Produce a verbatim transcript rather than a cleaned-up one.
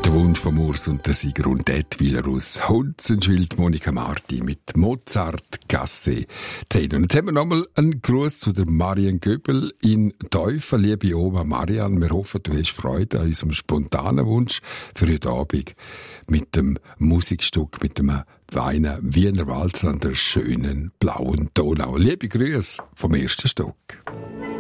Der Wunsch von Urs und der Sieger und Edwiler aus Hunzenschwild, Monika Marti mit Mozart Gasse zehn. Und jetzt haben wir nochmal einen Gruß zu der Marianne Göbel in Teufel. Liebe Oma Marianne, wir hoffen, du hast Freude an unserem spontanen Wunsch für heute Abend mit dem Musikstück, mit dem Weinen Wiener Walzer an der schönen blauen Donau. Liebe Grüße vom ersten Stück.